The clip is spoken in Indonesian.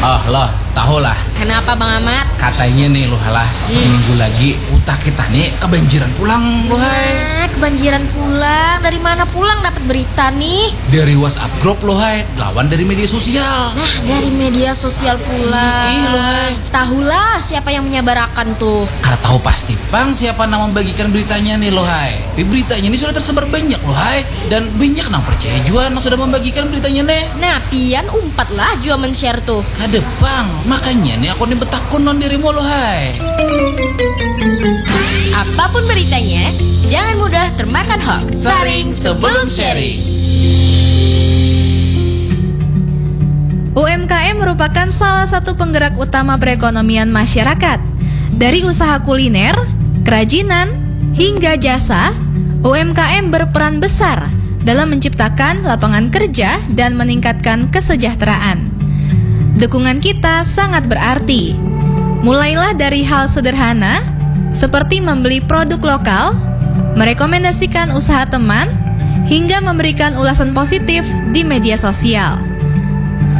Oh loh, tahu lah. Kenapa Bang Ahmad? Katanya nih loh halah, seminggu lagi utak kita nih kebanjiran pulang loh hai. Kebanjiran pulang? Dari mana pulang dapat berita nih? Dari WhatsApp grup loh hai, lawan dari media sosial. Nah, dari media sosial pula. Iya loh hai. Tahulah siapa yang menyebarkan tuh. Karena tahu pasti Bang siapa yang membagikan beritanya nih loh hai. Tapi beritanya ini sudah tersebar banyak loh hai. Dan banyak yang percaya juga yang sudah membagikan beritanya nih. Nah, pian umpat lah jua men-share tuh. Kade Bang, makanya nih aku betakun non dirimu loh hai. Apapun beritanya, jangan mudah termakan hoax. Saring sebelum sharing. UMKM merupakan salah satu penggerak utama perekonomian masyarakat. Dari usaha kuliner, kerajinan, hingga jasa, UMKM berperan besar dalam menciptakan lapangan kerja dan meningkatkan kesejahteraan. Dukungan kita sangat berarti. Mulailah dari hal sederhana, seperti membeli produk lokal, merekomendasikan usaha teman, hingga memberikan ulasan positif di media sosial.